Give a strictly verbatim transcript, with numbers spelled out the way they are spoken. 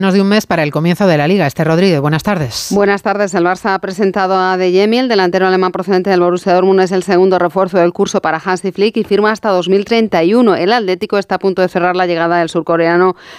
Menos de un mes para el comienzo de la Liga. Esther Rodríguez, buenas tardes. Buenas tardes. El Barça ha presentado a Adeyemi, el delantero alemán procedente del Borussia Dortmund, es el segundo refuerzo del curso para Hansi Flick y firma hasta dos mil treinta y uno. El Atlético está a punto de cerrar la llegada del surcoreano